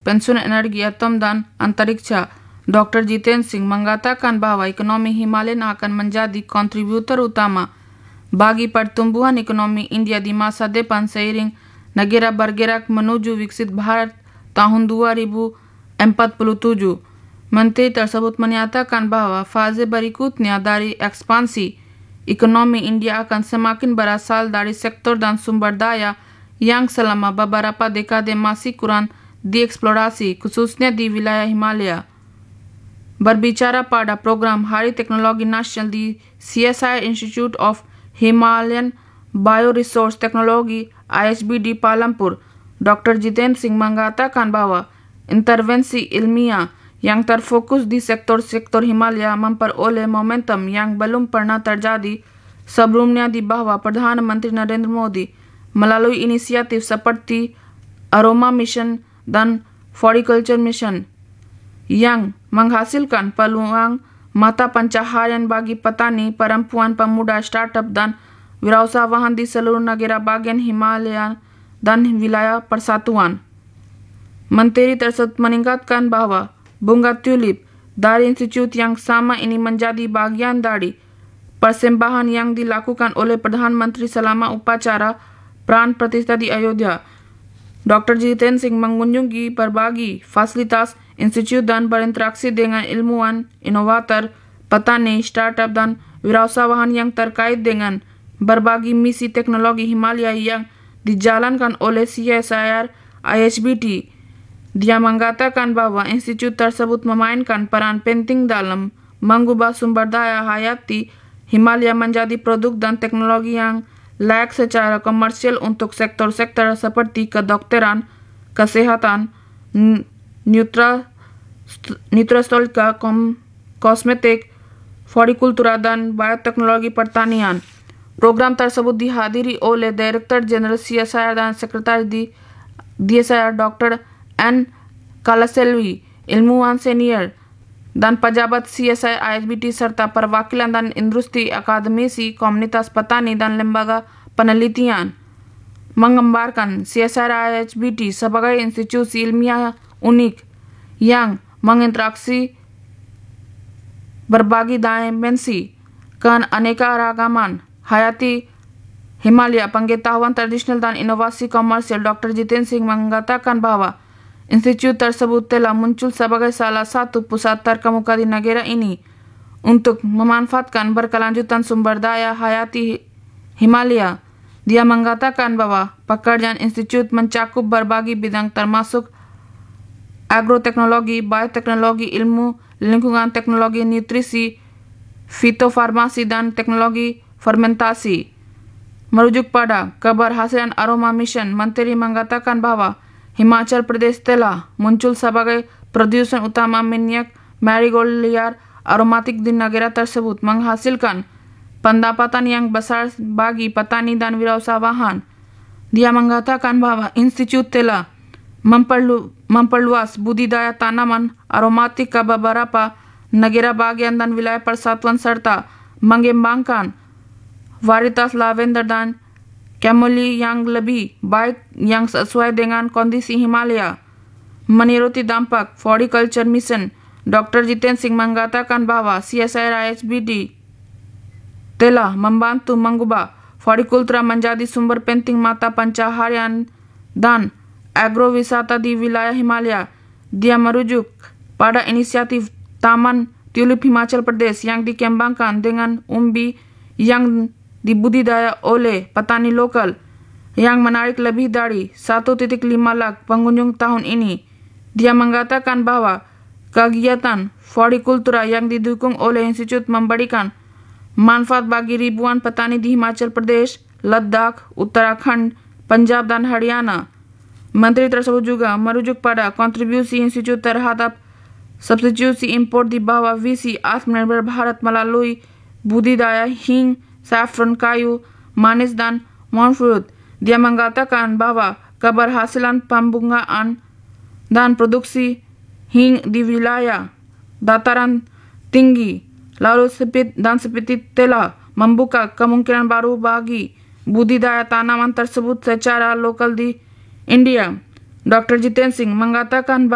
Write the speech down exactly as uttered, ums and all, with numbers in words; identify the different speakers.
Speaker 1: pensiun energi atom dan antariksa. doktor Jitendra Singh mengatakan bahwa ekonomi Himalaya akan menjadi kontributor utama bagi pertumbuhan ekonomi India di masa depan seiring negara bergerak menuju Viksit Bharat tahun dua ribu empat puluh tujuh. Menteri tersebut menyatakan bahwa fase berikutnya dari ekspansi ekonomi India akan semakin berasal dari sektor dan sumber daya yang selama beberapa dekade masih kurang dieksplorasi, khususnya di wilayah Himalaya. Berbicara pada program Hari Teknologi Nasional di C S I R Institute of Himalayan Bioresource Technology I H B di Palampur, doktor Jitendra Singh mengatakan bahwa intervensi ilmiah yang terfokus di sektor-sektor Himalaya memperoleh momentum yang belum pernah terjadi sebelumnya di bawah Perdana Menteri Narendra Modi melalui inisiatif seperti Aroma Mission dan Floriculture Mission yang menghasilkan peluang mata pencaharian bagi petani, perempuan, pemuda, startup dan wirausahawan di seluruh negara bagian Himalaya dan wilayah persatuan. Menteri tersebut meningkatkan bahwa bunga tulip dari institut yang sama ini menjadi bagian dari persembahan yang dilakukan oleh Perdana Menteri selama upacara Pran Pratishtha di Ayodhya. doktor Jitendra Singh mengunjungi berbagai fasilitas institut dan berinteraksi dengan ilmuwan, inovator, petani, startup dan wirausahawan yang terkait dengan berbagai misi teknologi Himalaya yang dijalankan oleh C S I R I H B T. Dia mengatakan bahwa institut tersebut memainkan peran penting dalam mengubah sumber daya hayati Himalaya menjadi produk dan teknologi yang layak secara komersial untuk sektor-sektor seperti kedokteran, kesehatan, nutraceutical, kosmetik, florikultura dan bioteknologi pertanian. Program tersebut dihadiri oleh Direktur Jenderal C S I R dan Sekretaris di D S I R doktor N Kalaselvi, ilmuwan senior dan pejabat C S I R I H B T serta perwakilan dan industri, akademisi, komunitas petani dan lembaga penelitian, menggambarkan C S I R I H B T sebagai institusi ilmiah unik yang menginteraksi berbagai dimensi keanekaragaman hayati Himalaya, pengetahuan tradisional dan inovasi komersial. doktor Jitendra Singh mengatakan bahwa institut tersebut telah muncul sebagai salah satu pusat terkemuka di negara ini untuk memanfaatkan berkelanjutan sumber daya hayati Himalaya. Dia mengatakan bahwa pekerjaan institut mencakup berbagai bidang termasuk agroteknologi, bioteknologi, ilmu lingkungan, teknologi nutrisi, fitofarmasi dan teknologi fermentasi. Merujuk pada keberhasilan Aroma Mission, Menteri mengatakan bahwa Himachal Pradesh telah muncul sebagai produsen utama minyak marigold liar aromatik di negara tersebut, menghasilkan pendapatan yang besar bagi petani dan wirausahawan. Dia mengatakan bahwa institut telah memperlu, memperluas budidaya tanaman aromatik ke beberapa negara bagian dan wilayah persatuan serta mengembangkan varietas lavender dan chamomile yang lebih baik yang sesuai dengan kondisi Himalaya. Meniruti dampak Floriculture Mission, doktor Jitendra Singh mengatakan bahwa C S I R I H B T telah membantu mengubah florikultura menjadi sumber penting mata pencaharian dan agrowisata di wilayah Himalaya. Dia merujuk pada inisiatif Taman Tulip Himachal Pradesh yang dikembangkan dengan umbi yang dibudidaya oleh petani lokal yang menarik lebih dari satu titik lima lakh pengunjung tahun ini. Dia mengatakan bahwa kegiatan florikultura yang didukung oleh institut memberikan manfaat bagi ribuan petani di Himachal Pradesh, Ladakh, Uttarakhand, Punjab dan Haryana. Menteri tersebut juga merujuk pada kontribusi institut terhadap substitusi impor di bawah visi Atmanirbhar Bharat melalui budidaya hing, saffron, kayu manis dan monk fruit. Dia mengatakan bahwa keberhasilan pembungaan dan produksi hing di wilayah dataran tinggi laut sempit dan sepiti telah membuka kemungkinan baru bagi budidaya tanaman tersebut secara lokal di India. doktor Jitendra Singh mengatakan bahwa